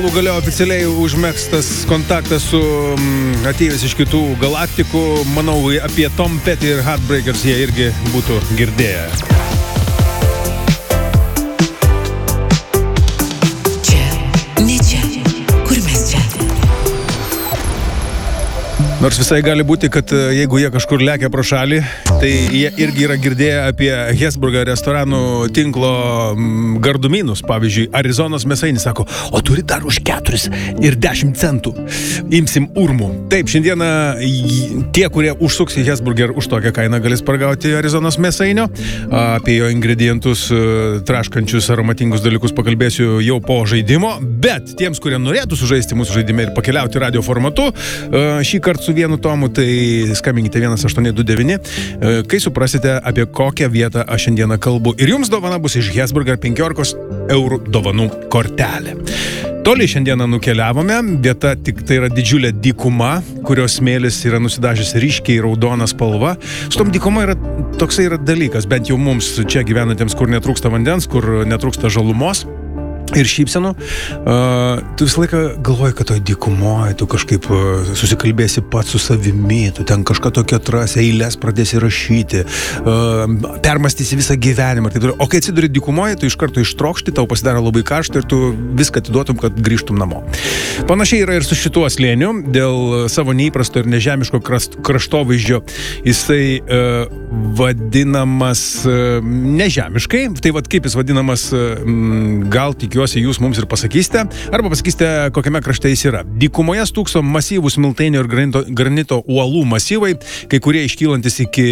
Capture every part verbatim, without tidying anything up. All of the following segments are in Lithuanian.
Galėjo oficialiai užmėgstas kontaktas su mm, atėjus iš kitų galaktikų. Manau, apie Tom Petty ir Heartbreakers jie irgi būtų girdėję. Čia, ne čia, kur mes čia? Nors visai gali būti, kad jeigu jie kažkur lekia pro šalį, tai jie irgi yra girdėję apie Hesburgą restoranų tinklo gardumynus. Pavyzdžiui, Arizonos mėsainis sako, o turi dar už keturis ir dešimt centų. Imsim urmų. Taip, šiandieną tie, kurie užsuks į Hesburger už tokią kainą, galės pargauti Arizonos mėsainio. Apie jo ingredientus, traškančius, aromatingus dalykus pakalbėsiu jau po žaidimo. Bet tiems, kurie norėtų sužaisti mūsų žaidime ir pakeliauti radio formatu, šį kartą su vienu tomu, tai skambinkite vienas aštuoni du devyni, kai suprasite, apie kokią vietą aš šiandieną kalbu. Ir jums dovana bus iš Hesburger penkiolikos eurų dovanų kortelė. Toli šiandieną nukeliavome, vieta tik tai yra didžiulė dykuma, kurios smėlis yra nusidažęs ryškiai raudona spalva. Su tom dykuma yra toksai yra dalykas, bent jau mums čia gyvenantiems, kur netrūksta vandens, kur netrūksta žalumos ir šypsenų, uh, tu visą laiką galvoji, kad toj dykumoje tu kažkaip uh, susikalbėsi pats su savimi, tu ten kažką tokią atrasi, eilės pradėsi rašyti, uh, permastysi visą gyvenimą. Tai, o kai atsiduri dykumoje, tu iš karto ištrokšti, tau pasidaro labai karšta ir tu viską atiduotum, kad grįžtum namo. Panašiai yra ir su šituo slėniu, dėl savo neįprasto ir nežemiško kraštovaizdžio jisai uh, vadinamas uh, nežemiškai. Tai vad kaip jis vadinamas, uh, gal tikiu, jūs mums ir pasakysite, arba pasakysite, kokiame krašte jis yra. Dykumoje stūkso masyvūs miltainio ir granito, granito uolų masyvai, kai kurie iškylantis iki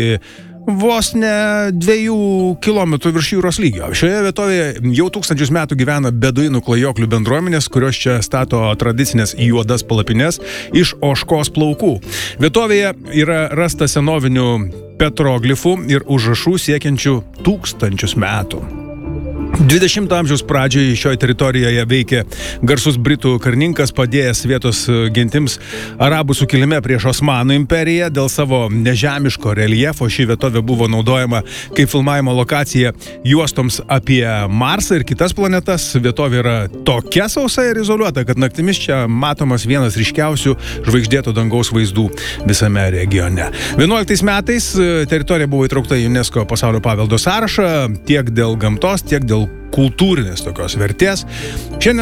vos ne dviejų kilometrų virš jūros lygio. Šioje vietovėje jau tūkstančius metų gyvena beduinų klajoklių bendruomenės, kurios čia stato tradicinės juodas palapines iš ožkos plaukų. Vietovėje yra rasta senovinių petroglifų ir užrašų siekiančių tūkstančius metų. dvidešimto amžiaus pradžioje šioje teritorijoje veikė garsus britų karininkas, padėjęs vietos gentims arabų sukilime prieš Osmanų imperiją. Dėl savo nežemiško reljefo ši vietovė buvo naudojama kaip filmavimo lokacija juostoms apie Marsą ir kitas planetas. Vietovė yra tokia sausa ir izoliuota, kad naktimis čia matomas vienas ryškiausių žvaigždėto dangaus vaizdų visame regione. vienuoliktais metais teritorija buvo įtraukta į UNESCO pasaulio paveldo sąrašą tiek dėl gamtos, tiek dėl kultūrinės tokios vertės. Šiandien